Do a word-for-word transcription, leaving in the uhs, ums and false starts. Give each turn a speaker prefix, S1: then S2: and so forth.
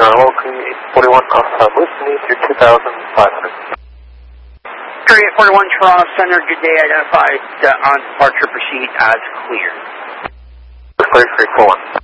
S1: Locally eight forty-one Alpha Whiskey, your two thousand five hundred.
S2: Area eight forty-one Toronto Center, good day, identified uh, on departure, proceed as clear.
S1: Clear three four one.